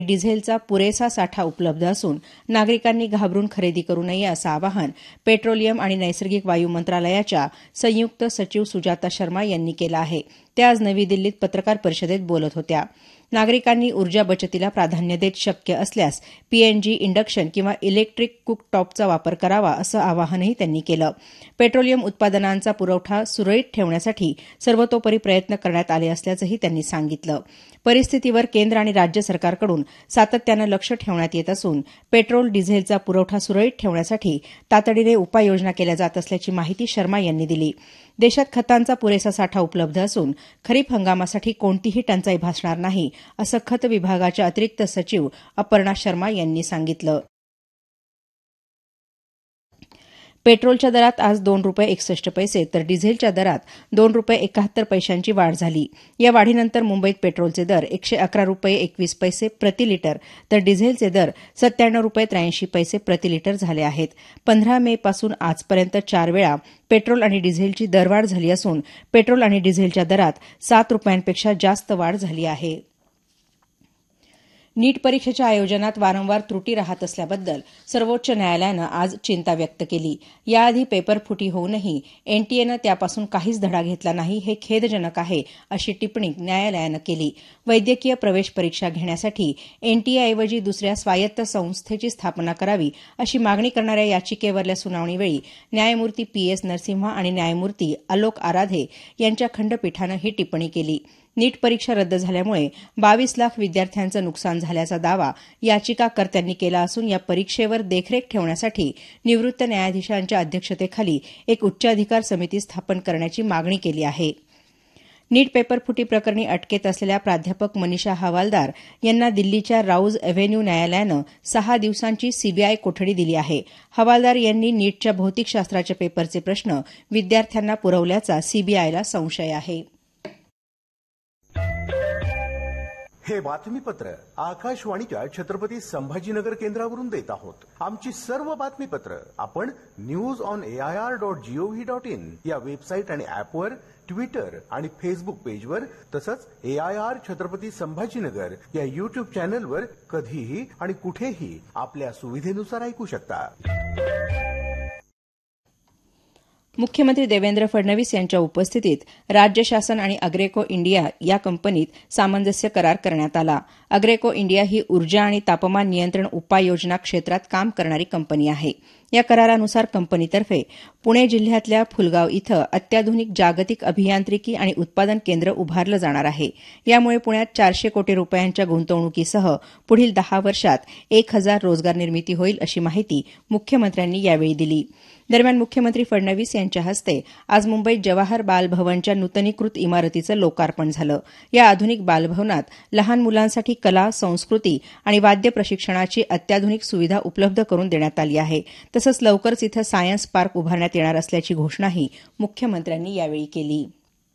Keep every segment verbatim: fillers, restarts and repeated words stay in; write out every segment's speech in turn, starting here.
डिझेलचा पुरेसा साठा उपलब्ध असून नागरिकांनी घाबरून खरेदी करू नये असं आवाहन पेट्रोलियम आणि नैसर्गिक वायू मंत्रालयाच्या संयुक्त सचिव सुजाता शर्मा यांनी केलं आहे. त्या आज नवी दिल्लीत पत्रकार परिषदेत बोलत होत्या. नागरिकांनी ऊर्जा बचतीला प्राधान्य देत शक्य असल्यास पीएनजी, इंडक्शन किंवा इलेक्ट्रिक कुकटॉपचा वापर करावा असं आवाहनही त्यांनी केलं. पेट्रोलियम उत्पादनांचा पुरवठा सुरळीत ठेवण्यासाठी सर्वतोपरी प्रयत्न करण्यात आले असल्याचंही त्यांनी सांगितलं. परिस्थितीवर केंद्र आणि राज्य सरकारकडून सातत्यानं लक्ष ठेवण्यात येत असून पेट्रोल डिझेलचा पुरवठा सुरळीत ठेवण्यासाठी तातडीने उपाययोजना केल्या जात असल्याची माहिती शर्मा यांनी दिली. देशात खतांचा पुरेसा साठा उपलब्ध असून खरीप हंगामासाठी कोणतीही टंचाई भासणार नाही असं खत विभागाच्या अतिरिक्त सचिव अपर्णा शर्मा यांनी सांगितलं. पेट्रोलच्या दरात आज दोन रुपये एकसष्ट पैसे तर डिझेलच्या दरात दोन रुपये एकाहत्तर पैशांची वाढ झाली. या वाढीनंतर मुंबईत पेट्रोलचे दर एकशे अकरा रुपये एकवीस पैसे प्रति लिटर तर डिझेलचे दर सत्त्याण्णव रुपये त्र्याऐंशी पैसे प्रति लिटर झाले आहेत. पंधरा मे पासून आजपर्यंत चार वेळा पेट्रोल आणि डिझेलची दरवाढ झाली असून पेट्रोल आणि डिझेलच्या दरात सात रुपयांपेक्षा जास्त वाढ झाली आहे. नीट परीक्षेच्या आयोजनात वारंवार त्रुटी राहत असल्याबद्दल सर्वोच्च न्यायालयानं आज चिंता व्यक्त केली. याआधी पेपरफुटी होऊनही एनटीएनं त्यापासून काहीच धडा घेतला नाही, हे खेदजनक आहे अशी टिप्पणी न्यायालयानं केली. वैद्यकीय प्रवेश परीक्षा घेण्यासाठी एनटीएऐवजी दुसऱ्या स्वायत्त संस्थेची स्थापना करावी अशी मागणी करणाऱ्या याचिकेवरल्या सुनावणीवेळी न्यायमूर्ती पी एस नरसिम्हा आणि न्यायमूर्ती आलोक आराधे यांच्या खंडपीठानं ही टिप्पणी केली. नीट परीक्षा रद्द झाल्यामुळे बावीस लाख विद्यार्थ्यांचं नुकसान झाल्याचा दावा याचिकाकर्त्यांनी केला असून या परीक्षेवर देखरेख ठेवण्यासाठी निवृत्त न्यायाधीशांच्या अध्यक्षतेखाली एक उच्चाधिकार समिती स्थापन करण्याची मागणी केली आहे. नीट पेपरफुटी प्रकरणी अटकेत असलेल्या प्राध्यापक मनीषा हवालदार यांना दिल्लीच्या राऊज एव्हेन्यू न्यायालयानं सहा दिवसांची सीबीआय कोठडी दिली आहे. हवालदार यांनी नीटच्या भौतिकशास्त्राच्या पेपरचे प्रश्न विद्यार्थ्यांना पुरवल्याचा सीबीआयला संशय आहे. हे बातमीपत्र आकाशवाणीच्या छत्रपती संभाजीनगर केंद्रावरून देत आहोत. आमची सर्व बातमीपत्र आपण news on AIR dot G O V dot in या वेबसाईट आणि ऍपवर, ट्विटर आणि फेसबुक पेजवर तसंच एआयआर छत्रपती संभाजीनगर या युट्यूब चॅनलवर कधीही आणि कुठेही आपल्या सुविधेनुसार ऐकू शकता. मुख्यमंत्री देवेंद्र फडणवीस यांच्या उपस्थितीत राज्य शासन आणि अग्रेको इंडिया या कंपनीत सामंजस्य करार करण्यात आला. अग्रेको इंडिया ही ऊर्जा आणि तापमान नियंत्रण उपाययोजना क्षेत्रात काम करणारी कंपनी आहे. या करारानुसार कंपनीतर्फे पुणे जिल्ह्यातल्या फुलगाव इथं अत्याधुनिक जागतिक अभियांत्रिकी आणि उत्पादन केंद्र उभारलं जाणार आहे. यामुळे पुण्यात चारशे कोटी रुपयांच्या गुंतवणुकीसह पुढील दहा वर्षात एक हजार रोजगार निर्मिती होईल अशी माहिती मुख्यमंत्र्यांनी यावेळी दिली. दरम्यान मुख्यमंत्री फडणवीस यांच्या हस्ते आज मुंबईत जवाहर बालभवनच्या नूतनीकृत इमारतीचं लोकार्पण झालं. या आधुनिक बालभवनात लहान मुलांसाठी कला, संस्कृती आणि वाद्य प्रशिक्षणाची अत्याधुनिक सुविधा उपलब्ध करून देण्यात आली आहे. तसंच लवकरच इथं सायन्स पार्क उभारण्यात येणार असल्याची घोषणाही मुख्यमंत्र्यांनी यावेळी केली.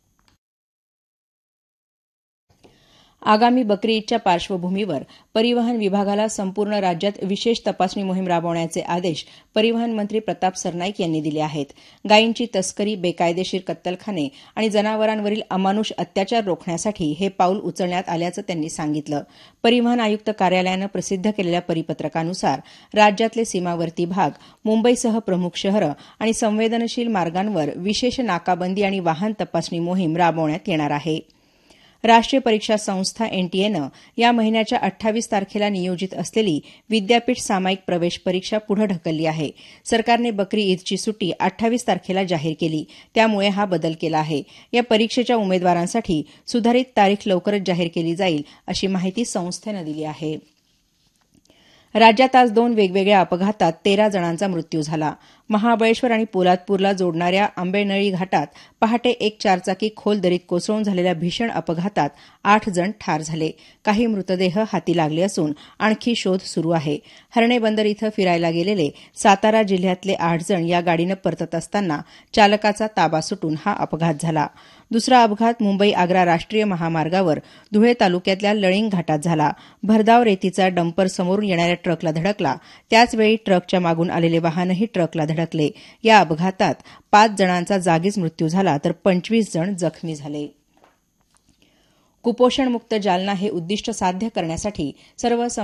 आगामी बकरी ईदच्या पार्श्वभूमीवर परिवहन विभागाला संपूर्ण राज्यात विशेष तपासणी मोहीम राबवण्याचे आदेश परिवहन मंत्री प्रताप सरनाईक यांनी दिले आहेत. गायींची तस्करी, बेकायदेशीर कत्तलखाने आणि जनावरांवरील अमानुष अत्याचार रोखण्यासाठी हे पाऊल उचलण्यात आल्याचं त्यांनी सांगितलं. परिवहन आयुक्त कार्यालयानं प्रसिद्ध केलेल्या परिपत्रकानुसार राज्यातले सीमावर्ती भाग, मुंबईसह प्रमुख शहरं आणि संवेदनशील मार्गांवर विशेष नाकाबंदी आणि वाहन तपासणी मोहीम राबवण्यात येणार आहे. राष्ट्रीय परीक्षा संस्था एनटीएनं या महिन्याच्या अठ्ठावीस तारखेला नियोजित असलेली विद्यापीठ सामायिक प्रवेश परीक्षा पुढे ढकलली आहे. सरकारने बकरी ईदची सुट्टी अठ्ठावीस तारखेला जाहीर केली, त्यामुळे हा बदल केला आहे. या परीक्षेच्या उमेदवारांसाठी सुधारित तारीख लवकरच जाहीर केली जाईल अशी माहिती संस्थेनं दिली आहे. राज्यात आज दोन वेगवेगळ्या अपघातात तेरा जणांचा मृत्यू झाला. महाबळेश्वर आणि पोलादपूरला जोडणाऱ्या आंबेनळी घाटात पहाटे एक चारचाकी खोल दरीत कोसळून झालेल्या भीषण अपघातात आठ जण ठार झाले. काही मृतदेह हाती लागले असून आणखी शोध सुरू आहे. हर्णे बंदर इथं फिरायला गेलेले सातारा जिल्ह्यातले आठ जण या गाडीनं परतत असताना चालकाचा ताबा सुटून हा अपघात झाला. दुसरा अपघात मुंबई आग्रा राष्ट्रीय महामार्गावर धुळे तालुक्यातल्या लळिंग घाटात झाला. भरधाव रेतीचा डंपर समोरून येणाऱ्या ट्रकला धडकला. त्याचवेळी ट्रकच्या मागून आलेले वाहनही ट्रकला धडकले. या अपघातात पाच जणांचा जागीच मृत्यू झाला तर पंचवीस जण जखमी झाले. कुपोषणमुक्त जालना हे उद्दिष्ट साध्य करण्यासाठी सर्व